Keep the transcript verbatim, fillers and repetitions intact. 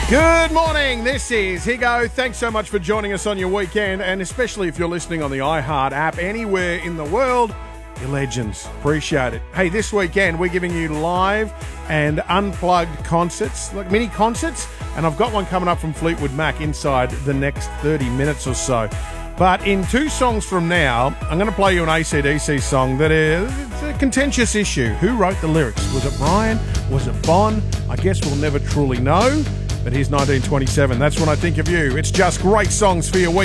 Good morning, this is Higo. Thanks so much for joining us on your weekend, and especially if you're listening on the iHeart app anywhere in the world, you're legends. Appreciate it. Hey, this weekend we're giving you live and unplugged concerts, like mini concerts, and I've got one coming up from Fleetwood Mac inside the next thirty minutes or so. But in two songs from now, I'm going to play you an A C D C song that is it's a contentious issue. Who wrote the lyrics? Was it Brian? Was it Bon? I guess we'll never truly know. But here's nineteen twenty-seven. That's when I think of you. It's just great songs for your week.